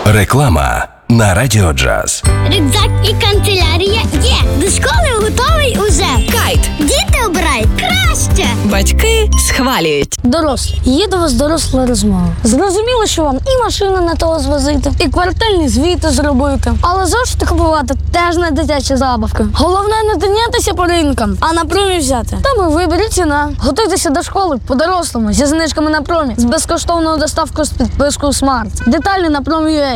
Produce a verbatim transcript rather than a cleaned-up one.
Реклама на Радіо Джаз. Рюкзак і канцелярія є. До школи готовий уже. Кайт. Діти обирають краще. Батьки схвалюють. Дорослі, є до вас доросла розмова. Зрозуміло, що вам і машину не того звозити, і квартальні звіти зробити. Але завжди купувати теж не дитячі забавки. Головне не тинятися по ринкам, а на промі взяти. Там і вибір, і ціна. Готуйтеся до школи по-дорослому, зі знижками на промі, з безкоштовною доставкою з підпискою Смарт. Деталі на промі.ua.